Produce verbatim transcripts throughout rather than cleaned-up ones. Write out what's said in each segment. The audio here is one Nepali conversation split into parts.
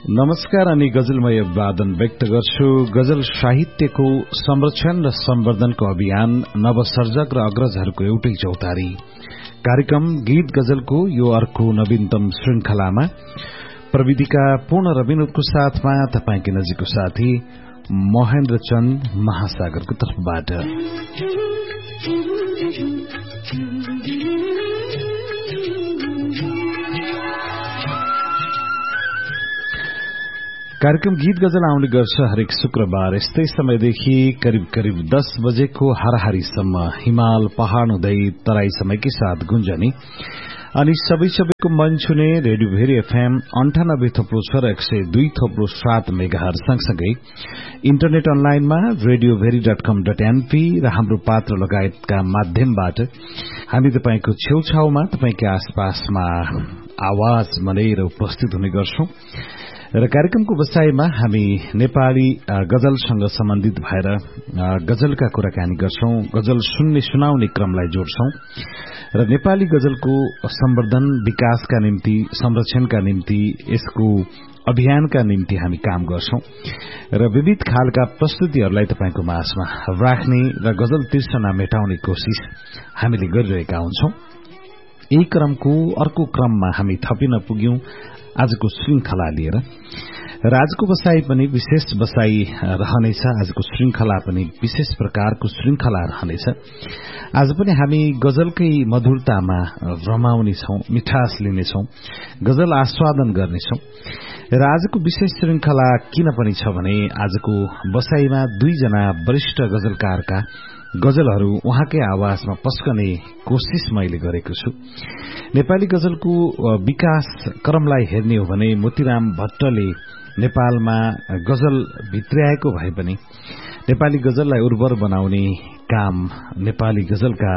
नमस्कार अनि गजलमय वादन व्यक्त गर्छु। गजल साहित्यको संरक्षण र सम्वर्धनको अभियान नवसर्जक र अग्रजहरूको एउटै चौतारी कार्यक्रम गीत गजलको यो अर्को नवीनतम श्रृंखलामा प्रविधिका पूर्ण र विनोदको साथमा तपाईंकी नजिकको साथी महेन्द्र चन्द महासागरको तर्फबाट कार्यक्रम गीत गजल आउने गर्छ हरेक शुक्रबार यस्तै समयदेखि करिब करिब दस बजेको हाराहारीसम्म हिमाल पहाड़ हुँदै तराईसम्मकै साथ गुन्जने अनि सबै सबैको मन छुने रेडियो भेरी एफएम अन्ठानब्बे थोप्लो छ र एक सय दुई थोप्लो सात मेगाहरु सँगसँगै इन्टरनेट अनलाइनमा रेडियो भेरी डट कम डट एनपी र हाम्रो पात्र लगायतका माध्यमबाट हामी तपाईंको छेउछाउमा तपाईंकै आसपासमा आवाज मनेर उपस्थित हुने गर्छौं र कार्यक्रमको बसाईमा हामी नेपाली गजलसँग सम्बन्धित भएर गजलका कुराकानी गर्छौं, गजल सुन्ने सुनाउने क्रमलाई जोड्छौं र नेपाली गजलको सम्वर्धन विकासका निम्ति संरक्षणका निम्ति यसको अभियानका निम्ति हामी काम गर्छौं र विविध खालका प्रस्तुतिहरूलाई तपाईंको माझमा राख्ने र गजल तृष्णा मेटाउने कोशिश हामीले गरिरहेका हुन्छौं। यही क्रमको अर्को क्रममा हामी थपिन पुग्यौं आजको श्रृंखला लिएर र आजको बसाई पनि विशेष बसाई रहनेछ। आजको श्रृंखला पनि विशेष प्रकारको श्रृंखला रहनेछ। आज पनि हामी गजलकै मधुरतामा रमाउनेछौं, मिठास लिनेछौं, गजल आस्वादन गर्नेछौं र आजको विशेष श्रृंखला किन पनि छ भने आजको बसाईमा दुईजना वरिष्ठ गजलकारका गजलहरू उहाँकै आवाजमा पस्कने कोशिश मैले गरेको छु। नेपाली गजलको विकास क्रमलाई हेर्ने हो भने मोतीराम भट्टले नेपालमा गजल भित्र्याएको भए पनि नेपाली गजललाई उर्वर बनाउने काम नेपाली गजलका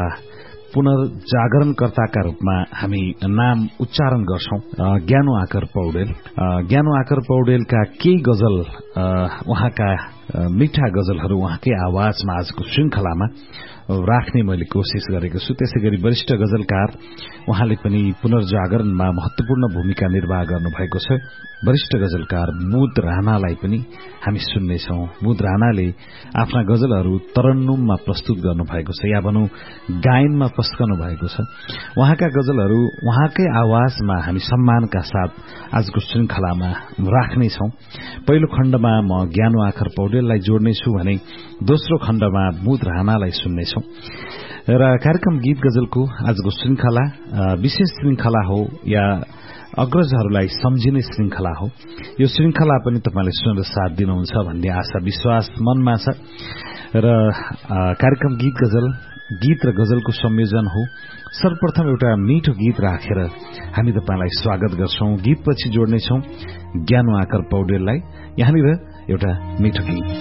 पुनर्जागरणकर्ताका रूपमा हामी नाम उच्चारण गर्छौं ज्ञानु आकर पौडेल। ज्ञानु आकर पौडेलका केही गजल उहाँका मिठा गजलहरू उहाँकै आवाजमा आजको श्रृंखलामा राख्ने मैले कोशिश गरेको छु। त्यसैगरी वरिष्ठ गजलकार उहाँले पनि पुनर्जागरणमा महत्वपूर्ण भूमिका निर्वाह गर्नुभएको छ। वरिष्ठ गजलकार मुद राणालाई पनि हामी सुन्नेछौं। मुद राणाले आफ्ना गजलहरू तरन्नुममा प्रस्तुत गर्नुभएको छ या भनौं गायनमा पस्कनु भएको छ। उहाँका गजलहरू उहाँकै आवाजमा हामी सम्मानका साथ आजको श्रृंखलामा राख्नेछौं। पहिलो खण्डमा म ज्ञानु आकर पौडेललाई जोड्नेछु भने दोस्रो खण्डमा मुद राणालाई सुन्नेछौं र कार्यक्रम गीत गजलको आजको श्रृंखला विशेष श्रृंखला हो या अग्रजहरूलाई सम्झिने श्रृंखला हो। यो श्रृंखला पनि तपाईले सुनेर साथ दिनुहुन्छ भन्ने आशा विश्वास मनमा छ र कार्यक्रम गीत गजल गीत र गजलको संयोजन हो। सर्वप्रथम एउटा मिठो गीत राखेर हामी तपाईलाई स्वागत गर्छौं। गीतपछि जोड्नेछौं ज्ञानु आकर पौडेललाई। यहाँनिर एउटा मिठो गीत।